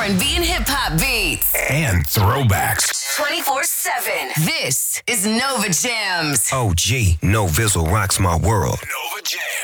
R&B and hip hop beats. And throwbacks. 24/7. This is Nova Jams. OG, No Vizzle rocks my world. Nova Jams.